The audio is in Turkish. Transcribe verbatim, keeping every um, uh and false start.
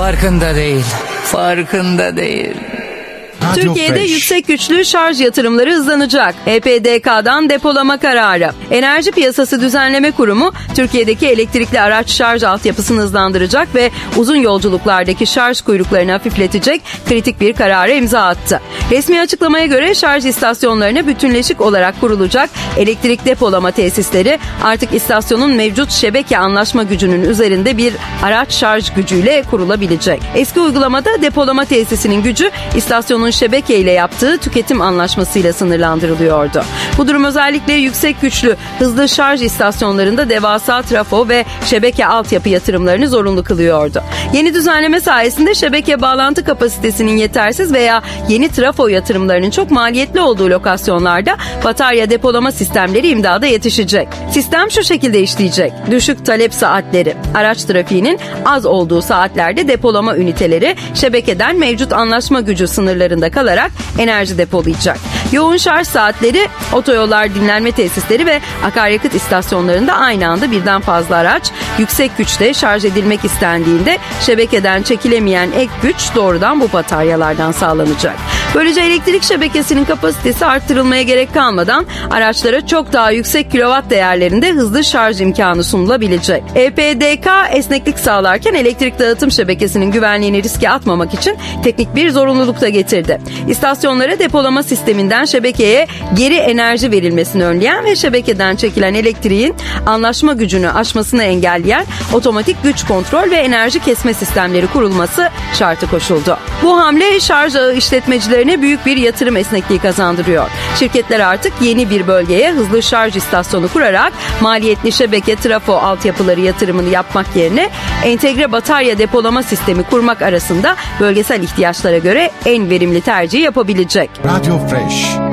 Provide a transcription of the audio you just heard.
Farkında değil. Farkında değil. Türkiye'de yüksek güçlü şarj yatırımları hızlanacak. E P D K'dan depolama kararı. Enerji Piyasası Düzenleme Kurumu, Türkiye'deki elektrikli araç şarj altyapısını hızlandıracak ve uzun yolculuklardaki şarj kuyruklarını hafifletecek kritik bir karara imza attı. Resmi açıklamaya göre şarj istasyonlarına bütünleşik olarak kurulacak elektrik depolama tesisleri artık istasyonun mevcut şebeke anlaşma gücünün üzerinde bir araç şarj gücüyle kurulabilecek. Eski uygulamada depolama tesisinin gücü istasyonun şebeke ile yaptığı tüketim anlaşmasıyla sınırlandırılıyordu. Bu durum özellikle yüksek güçlü hızlı şarj istasyonlarında devasa trafo ve şebeke altyapı yatırımlarını zorunlu kılıyordu. Yeni düzenleme sayesinde şebeke bağlantı kapasitesinin yetersiz veya yeni trafo yatırımlarının çok maliyetli olduğu lokasyonlarda batarya depolama sistemleri imdada yetişecek. Sistem şu şekilde işleyecek. Düşük talep saatleri. Araç trafiğinin az olduğu saatlerde depolama üniteleri şebekeden mevcut anlaşma gücü sınırlarında kalarak enerji depolayacak. Yoğun şarj saatleri otoyollar, dinlenme tesisleri ve akaryakıt istasyonlarında aynı anda birden fazla araç yüksek güçte şarj edilmek istendiğinde şebekeden çekilemeyen ek güç doğrudan bu bataryalardan sağlanacak. Böylece elektrik şebekesinin kapasitesi arttırılmaya gerek kalmadan araçlara çok daha yüksek kilowatt değerlerinde hızlı şarj imkanı sunulabilecek. E P D K esneklik sağlarken elektrik dağıtım şebekesinin güvenliğini riske atmamak için teknik bir zorunluluk da getirdi. İstasyonlara depolama sisteminden şebekeye geri enerji verilmesini önleyen ve şebekeden çekilen elektriğin anlaşma gücünü aşmasını engelleyen otomatik güç kontrol ve enerji kesme sistemleri kurulması şartı koşuldu. Bu hamle şarj ağı işletmecilerine büyük bir yatırım esnekliği kazandırıyor. Şirketler artık yeni bir bölgeye hızlı şarj istasyonu kurarak maliyetli şebeke trafo altyapıları yatırımını yapmak yerine entegre batarya depolama sistemi kurmak arasında bölgesel ihtiyaçlara göre en verimli tercihi yapabilecek. Radio Fresh.